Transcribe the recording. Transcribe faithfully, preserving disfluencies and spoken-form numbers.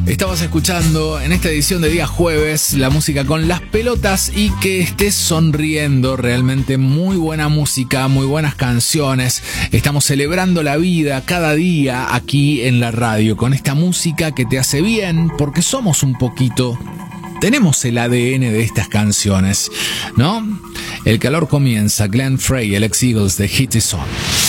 Estabas escuchando en esta edición de día jueves la música con las pelotas y que estés sonriendo. Realmente muy buena música, muy buenas canciones. Estamos celebrando la vida cada día aquí en la radio con esta música que te hace bien porque somos un poquito... Tenemos el A D N de estas canciones, ¿no? El calor comienza. Glenn Frey, el ex Eagles de Hit Is On.